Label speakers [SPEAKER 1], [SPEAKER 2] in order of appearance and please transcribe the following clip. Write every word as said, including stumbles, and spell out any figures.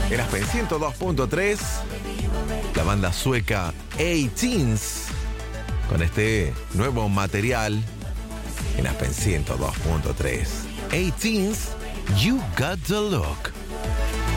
[SPEAKER 1] En Aspen ciento dos punto tres, la banda sueca eighteens con este nuevo material en Aspen ciento dos punto tres. eighteens, You Got the Look.